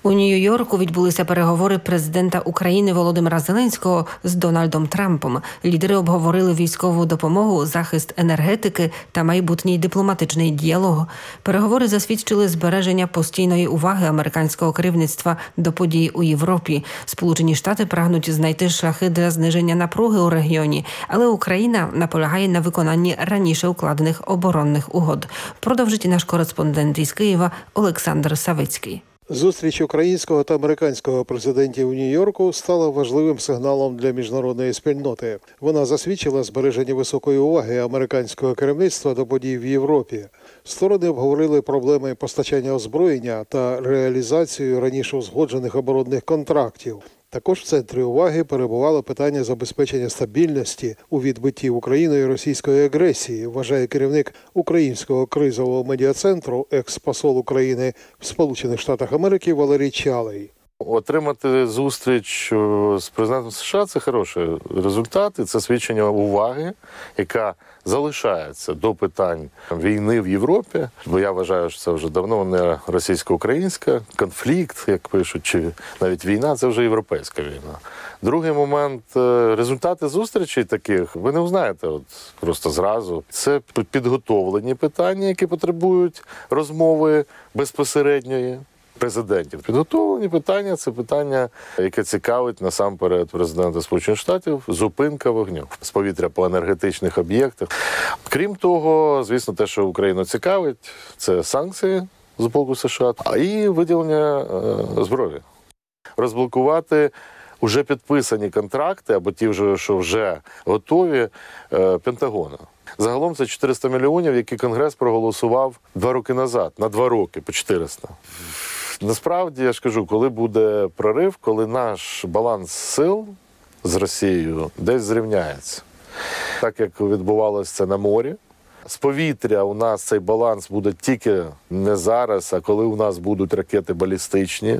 У Нью-Йорку відбулися переговори президента України Володимира Зеленського з Дональдом Трампом. Лідери обговорили військову допомогу, захист енергетики та майбутній дипломатичний діалог. Переговори засвідчили збереження постійної уваги американського керівництва до подій у Європі. Сполучені Штати прагнуть знайти шляхи для зниження напруги у регіоні, але Україна наполягає на виконанні раніше укладених оборонних угод. Продовжить наш кореспондент із Києва Олександр Савицький. Зустріч українського та американського президентів у Нью-Йорку стала важливим сигналом для міжнародної спільноти. Вона засвідчила збереження високої уваги американського керівництва до подій в Європі. Сторони обговорили проблеми постачання озброєння та реалізацію раніше узгоджених оборонних контрактів. Також в центрі уваги перебувало питання забезпечення стабільності у відбитті Україною російської агресії, вважає керівник Українського кризового медіа-центру, екс-посол України в Сполучених Штатах Америки Валерій Чалий. Отримати зустріч з президентом США – це хороший результат, і це свідчення уваги, яка залишається до питань війни в Європі. Бо я вважаю, що це вже давно не російсько-українська конфлікт, як пишуть, чи навіть війна – це вже європейська війна. Другий момент – результати зустрічей таких ви не узнаєте просто зразу. Це підготовлені питання, які потребують розмови безпосередньої президентів. Підготовлені питання – це питання, яке цікавить насамперед президента Сполучених Штатів – зупинка вогню з повітря по енергетичних об'єктах. Крім того, звісно, те, що Україну цікавить – це санкції з боку США, а і виділення зброї. Розблокувати уже підписані контракти, або ті, що вже готові, Пентагону. Загалом це 400 мільйонів, які Конгрес проголосував 2 роки назад, на 2 роки по 400. Насправді, я ж кажу, коли буде прорив, коли наш баланс сил з Росією десь зрівняється. Так, як відбувалося це на морі. З повітря у нас цей баланс буде тільки не зараз, а коли у нас будуть ракети балістичні.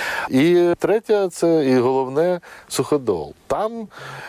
І третє, це і головне, суходол. Там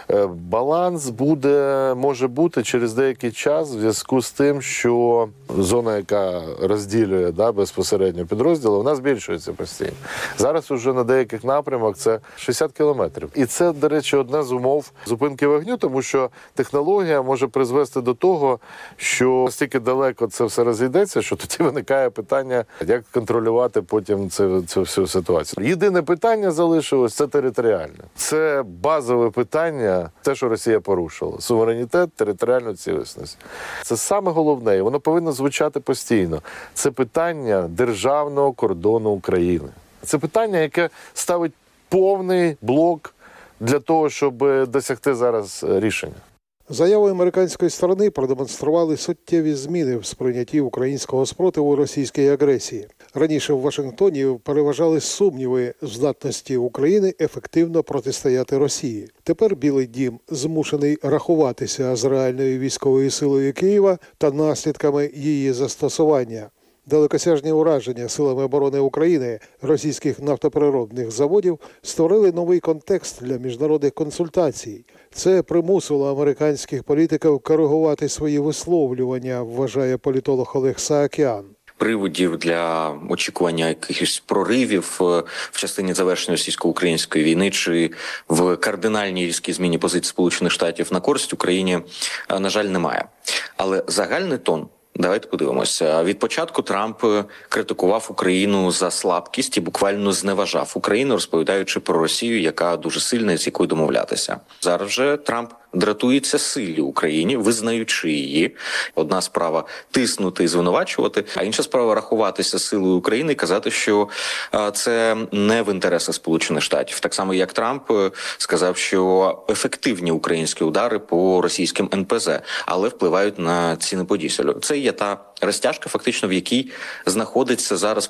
баланс може бути через деякий час в зв'язку з тим, що зона, яка розділює безпосередньо підрозділи, вона збільшується постійно. Зараз уже на деяких напрямах це 60 кілометрів. І це, до речі, одна з умов зупинки вогню, тому що технологія може призвести до того, що настільки далеко це все розійдеться, що тоді виникає питання, як контролювати потім цю всю ситуацію. Єдине питання залишилось – це територіальне. Це базове питання, те, що Росія порушила. Суверенітет, територіальну цілісність. Це саме головне, і воно повинно звучати постійно. Це питання державного кордону України. Це питання, яке ставить повний блок для того, щоб досягти зараз рішення. Заяви американської сторони продемонстрували суттєві зміни в сприйнятті українського спротиву російській агресії. Раніше в Вашингтоні переважали сумніви в здатності України ефективно протистояти Росії. Тепер Білий дім змушений рахуватися з реальною військовою силою Києва та наслідками її застосування. Далекосяжні ураження силами оборони України російських нафтопереробних заводів створили новий контекст для міжнародних консультацій. Це примусило американських політиків коригувати свої висловлювання, вважає політолог Олег Саакян. Приводів для очікування якихось проривів в частині завершення російсько-української війни чи в кардинальній різкій зміні позиції Сполучених Штатів на користь Україні, на жаль, немає. Але загальний тон, давайте подивимося. Від початку Трамп критикував Україну за слабкість і буквально зневажав Україну, розповідаючи про Росію, яка дуже сильна і з якою домовлятися. Зараз же Трамп дратується силі Україні, визнаючи її. Одна справа тиснути і звинувачувати, а інша справа рахуватися силою України і казати, що це не в інтересах Сполучених Штатів. Так само, як Трамп сказав, що ефективні українські удари по російським НПЗ, але впливають на ціни по дізелю. Це є та розтяжка, фактично, в якій знаходиться зараз